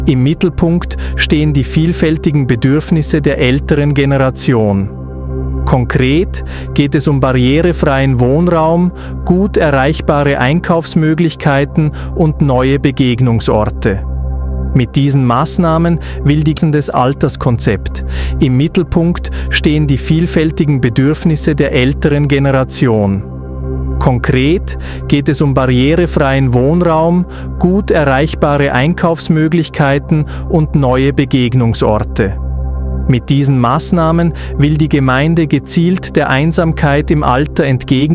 Im Mittelpunkt stehen die vielfältigen Bedürfnisse der älteren Generation. Konkret geht es um barrierefreien Wohnraum, gut erreichbare Einkaufsmöglichkeiten und neue Begegnungsorte. Mit diesen Maßnahmen will das Alterskonzept. Im Mittelpunkt stehen die vielfältigen Bedürfnisse der älteren Generation. Konkret geht es um barrierefreien Wohnraum, gut erreichbare Einkaufsmöglichkeiten und neue Begegnungsorte. Mit diesen Maßnahmen will die Gemeinde gezielt der Einsamkeit im Alter entgegnen